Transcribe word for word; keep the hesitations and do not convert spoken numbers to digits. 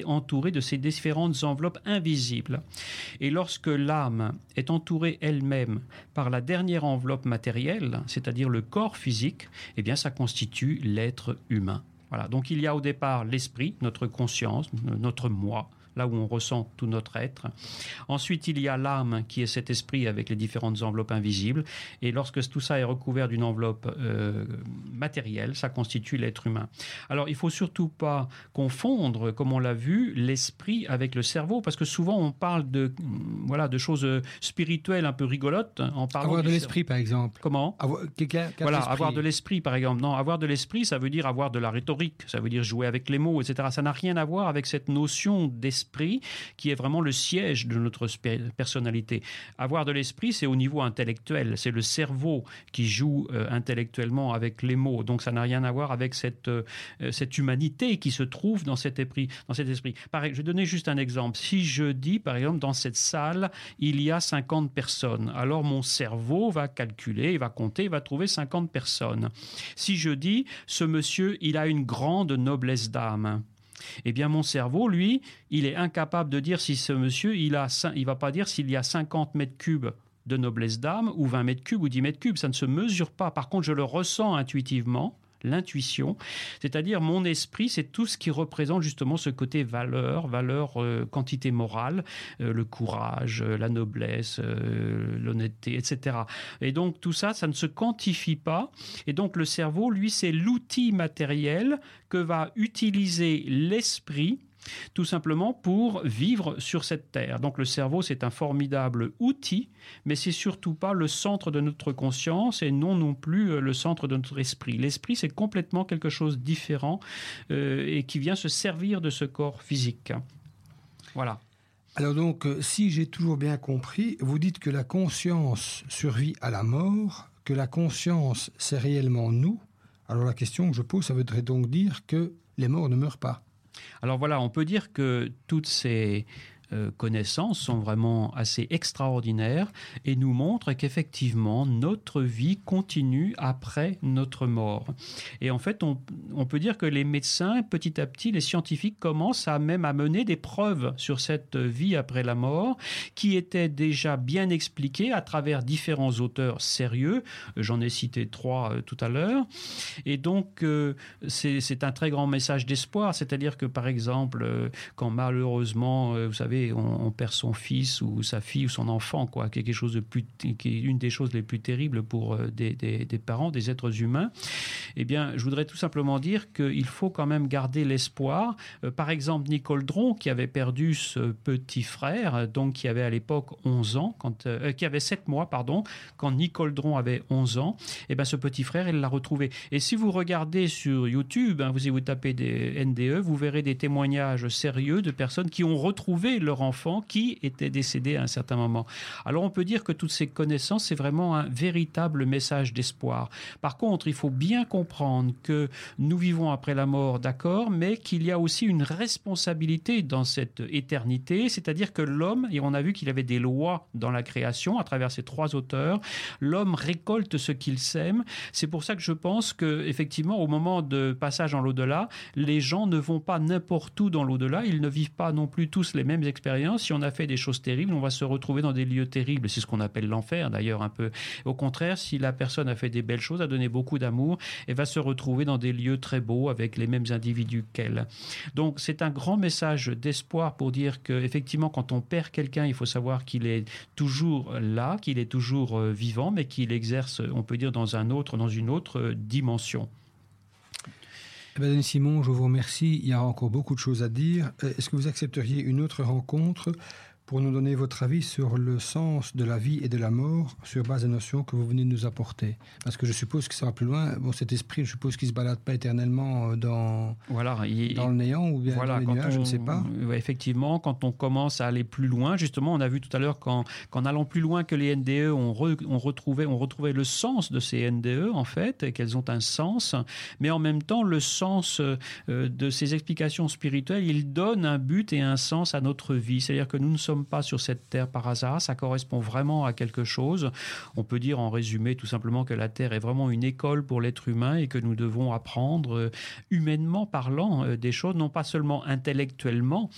entouré de ces différentes enveloppes invisibles. Et lorsque l'âme est entourée elle-même par la dernière enveloppe matérielle, c'est-à-dire le corps physique, eh bien ça constitue l'être humain. Voilà. Donc il y a au départ l'esprit, notre conscience, notre moi, là où on ressent tout notre être. Ensuite, il y a l'âme qui est cet esprit avec les différentes enveloppes invisibles. Et lorsque tout ça est recouvert d'une enveloppe euh, matérielle, ça constitue l'être humain. Alors, il ne faut surtout pas confondre, comme on l'a vu, l'esprit avec le cerveau, parce que souvent on parle de, voilà, de choses spirituelles un peu rigolotes. En parlant avoir de l'esprit, l'esprit, par exemple. Comment avoir, quelqu'un qui a Voilà, l'esprit. avoir de l'esprit, par exemple. Non, avoir de l'esprit, ça veut dire avoir de la rhétorique, ça veut dire jouer avec les mots, et cetera. Ça n'a rien à voir avec cette notion d'esprit qui est vraiment le siège de notre personnalité. Avoir de l'esprit, c'est au niveau intellectuel. C'est le cerveau qui joue euh, intellectuellement avec les mots. Donc, ça n'a rien à voir avec cette, euh, cette humanité qui se trouve dans cet esprit. Dans cet esprit. Pareil, je vais donner juste un exemple. Si je dis, par exemple, dans cette salle, il y a cinquante personnes, alors mon cerveau va calculer, il va compter, il va trouver cinquante personnes. Si je dis, ce monsieur, il a une grande noblesse d'âme, eh bien, mon cerveau, lui, il est incapable de dire si ce monsieur, il a, il va pas dire s'il y a cinquante mètres cubes de noblesse d'âme ou vingt mètres cubes ou dix mètres cubes. Ça ne se mesure pas. Par contre, je le ressens intuitivement. L'intuition, c'est-à-dire mon esprit, c'est tout ce qui représente justement ce côté valeur, valeur, euh, quantité morale, euh, le courage, euh, la noblesse, euh, l'honnêteté, et cetera. Et donc tout ça, ça ne se quantifie pas. Et donc le cerveau, lui, c'est l'outil matériel que va utiliser l'esprit tout simplement pour vivre sur cette terre. Donc le cerveau, c'est un formidable outil, mais c'est surtout pas le centre de notre conscience et non non plus le centre de notre esprit. L'esprit, c'est complètement quelque chose de différent euh, et qui vient se servir de ce corps physique. Voilà. Alors donc, si j'ai toujours bien compris, vous dites que la conscience survit à la mort, que la conscience, c'est réellement nous. Alors la question que je pose, ça voudrait donc dire que les morts ne meurent pas. Alors voilà, on peut dire que toutes ces euh, connaissances sont vraiment assez extraordinaires et nous montrent qu'effectivement, notre vie continue après notre mort. Et en fait, on, on peut dire que les médecins, petit à petit, les scientifiques commencent à même à mener des preuves sur cette vie après la mort qui étaient déjà bien expliquées à travers différents auteurs sérieux. J'en ai cité trois euh, tout à l'heure. Et donc, euh, c'est, c'est un très grand message d'espoir. C'est-à-dire que, par exemple, euh, quand malheureusement, euh, vous savez, On, on perd son fils ou sa fille ou son enfant, quoi, quelque chose de plus, qui est une des choses les plus terribles pour des, des, des parents, des êtres humains. Eh bien, je voudrais tout simplement dire qu'il faut quand même garder l'espoir. Euh, par exemple, Nicole Dron, qui avait perdu ce petit frère, donc qui avait à l'époque onze ans, quand, euh, qui avait sept mois, pardon, quand Nicole Dron avait onze ans, eh bien, ce petit frère, elle l'a retrouvé. Et si vous regardez sur YouTube, hein, vous, si vous tapez des N D E, vous verrez des témoignages sérieux de personnes qui ont retrouvé leur enfant qui était décédé à un certain moment. Alors on peut dire que toutes ces connaissances, c'est vraiment un véritable message d'espoir. Par contre, il faut bien comprendre que nous vivons après la mort, d'accord, mais qu'il y a aussi une responsabilité dans cette éternité, c'est-à-dire que l'homme, et on a vu qu'il avait des lois dans la création à travers ces trois auteurs, l'homme récolte ce qu'il sème. C'est pour ça que je pense que effectivement, au moment de passage dans l'au-delà, les gens ne vont pas n'importe où dans l'au-delà, ils ne vivent pas non plus tous les mêmes expériences. Si on a fait des choses terribles, on va se retrouver dans des lieux terribles. C'est ce qu'on appelle l'enfer, d'ailleurs, un peu. Au contraire, si la personne a fait des belles choses, a donné beaucoup d'amour, elle va se retrouver dans des lieux très beaux avec les mêmes individus qu'elle. Donc, c'est un grand message d'espoir pour dire qu'effectivement, quand on perd quelqu'un, il faut savoir qu'il est toujours là, qu'il est toujours vivant, mais qu'il exerce, on peut dire, dans un autre, dans une autre dimension. Eh bien, Denis Simon, je vous remercie. Il y a encore beaucoup de choses à dire. Est-ce que vous accepteriez une autre rencontre pour nous donner votre avis sur le sens de la vie et de la mort sur base des notions que vous venez de nous apporter? Parce que je suppose que ça va plus loin. Bon, cet esprit, je suppose qu'il ne se balade pas éternellement dans, voilà, il, dans le néant ou bien voilà, dans les nuages, on, je ne sais pas. Effectivement, quand on commence à aller plus loin, justement, on a vu tout à l'heure qu'en, qu'en allant plus loin que les N D E, on, re, on, retrouvait, on retrouvait le sens de ces N D E, en fait, et qu'elles ont un sens, mais en même temps, le sens euh, de ces explications spirituelles, il donne un but et un sens à notre vie. C'est-à-dire que nous ne sommes pas sur cette terre par hasard, ça correspond vraiment à quelque chose. On peut dire en résumé tout simplement que la terre est vraiment une école pour l'être humain et que nous devons apprendre, humainement parlant, des choses, non pas seulement intellectuellement,